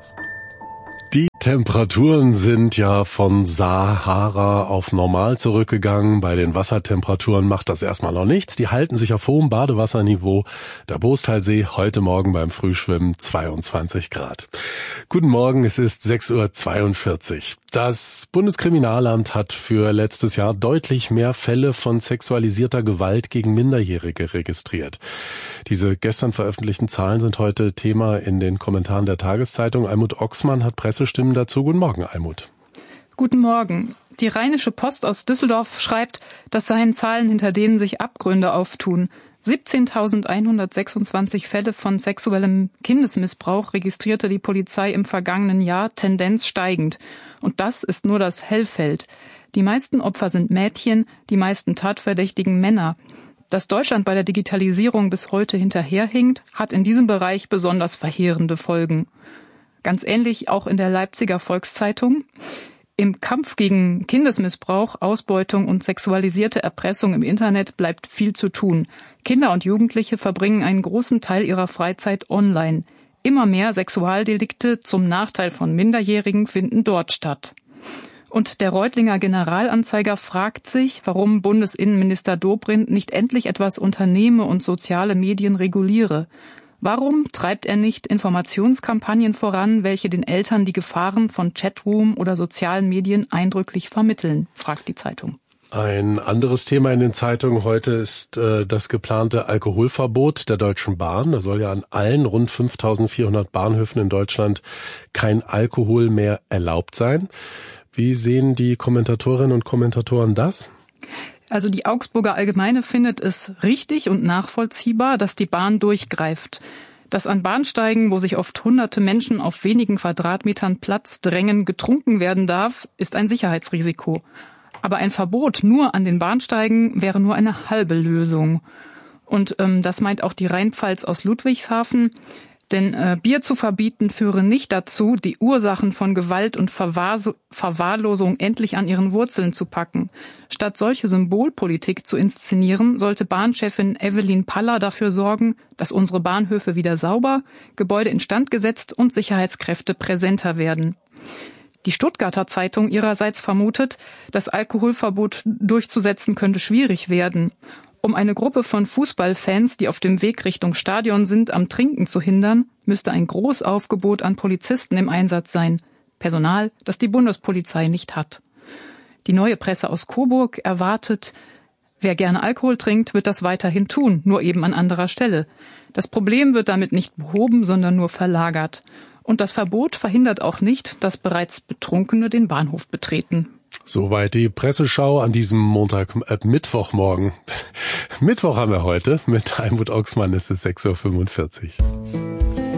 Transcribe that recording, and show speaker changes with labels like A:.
A: Die Temperaturen sind ja von Sahara auf normal zurückgegangen. Bei den Wassertemperaturen macht das erstmal noch nichts. Die halten sich auf hohem Badewasserniveau. Der Boostalsee heute Morgen beim Frühschwimmen 22 Grad. Guten Morgen, es ist 6:42 Uhr. Das Bundeskriminalamt hat für letztes Jahr deutlich mehr Fälle von sexualisierter Gewalt gegen Minderjährige registriert. Diese gestern veröffentlichten Zahlen sind heute Thema in den Kommentaren der Tageszeitung. Almut Oxmann hat Pressestimmen dazu. Guten Morgen, Almut.
B: Guten Morgen. Die Rheinische Post aus Düsseldorf schreibt, das seien Zahlen, hinter denen sich Abgründe auftun. 17.126 Fälle von sexuellem Kindesmissbrauch registrierte die Polizei im vergangenen Jahr, Tendenz steigend. Und das ist nur das Hellfeld. Die meisten Opfer sind Mädchen, die meisten Tatverdächtigen Männer. Dass Deutschland bei der Digitalisierung bis heute hinterherhinkt, hat in diesem Bereich besonders verheerende Folgen. Ganz ähnlich auch in der Leipziger Volkszeitung. Im Kampf gegen Kindesmissbrauch, Ausbeutung und sexualisierte Erpressung im Internet bleibt viel zu tun. Kinder und Jugendliche verbringen einen großen Teil ihrer Freizeit online. Immer mehr Sexualdelikte zum Nachteil von Minderjährigen finden dort statt. Und der Reutlinger Generalanzeiger fragt sich, warum Bundesinnenminister Dobrindt nicht endlich etwas unternehme und soziale Medien reguliere. Warum treibt er nicht Informationskampagnen voran, welche den Eltern die Gefahren von Chatroom oder sozialen Medien eindrücklich vermitteln, fragt die Zeitung.
A: Ein anderes Thema in den Zeitungen heute ist das geplante Alkoholverbot der Deutschen Bahn. Da soll ja an allen rund 5.400 Bahnhöfen in Deutschland kein Alkohol mehr erlaubt sein. Wie sehen die Kommentatorinnen und Kommentatoren das?
B: Also die Augsburger Allgemeine findet es richtig und nachvollziehbar, dass die Bahn durchgreift. Dass an Bahnsteigen, wo sich oft hunderte Menschen auf wenigen Quadratmetern Platz drängen, getrunken werden darf, ist ein Sicherheitsrisiko. Aber ein Verbot nur an den Bahnsteigen wäre nur eine halbe Lösung. Und das meint auch die Rheinpfalz aus Ludwigshafen. Denn Bier zu verbieten führe nicht dazu, die Ursachen von Gewalt und Verwahrlosung endlich an ihren Wurzeln zu packen. Statt solche Symbolpolitik zu inszenieren, sollte Bahnchefin Evelyn Paller dafür sorgen, dass unsere Bahnhöfe wieder sauber, Gebäude instand gesetzt und Sicherheitskräfte präsenter werden. Die Stuttgarter Zeitung ihrerseits vermutet, das Alkoholverbot durchzusetzen könnte schwierig werden. Um eine Gruppe von Fußballfans, die auf dem Weg Richtung Stadion sind, am Trinken zu hindern, müsste ein Großaufgebot an Polizisten im Einsatz sein. Personal, das die Bundespolizei nicht hat. Die Neue Presse aus Coburg erwartet, wer gerne Alkohol trinkt, wird das weiterhin tun, nur eben an anderer Stelle. Das Problem wird damit nicht behoben, sondern nur verlagert. Und das Verbot verhindert auch nicht, dass bereits Betrunkene den Bahnhof betreten.
A: Soweit die Presseschau an diesem Mittwochmorgen. Mittwoch haben wir heute. Mit Almut Oxmann ist es 6:45 Uhr.